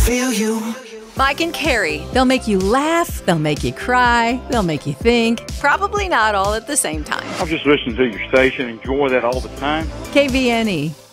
feel you. Mike and Carrie. They'll make you laugh, they'll make you cry, they'll make you think. Probably not all at the same time. I'll just listen to your station, enjoy that all the time. KVNE.